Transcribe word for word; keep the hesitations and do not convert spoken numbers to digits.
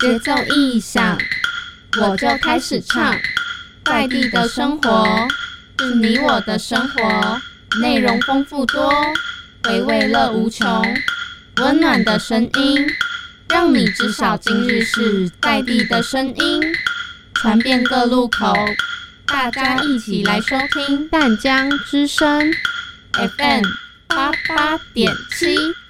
节奏一响，我就开始唱。在地的生活是你我的生活，内容丰富多，回味乐无穷。温暖的声音，让你知晓今日事，在地的声音传遍各路口。大家一起来收听淡江之声 F M 八八点七。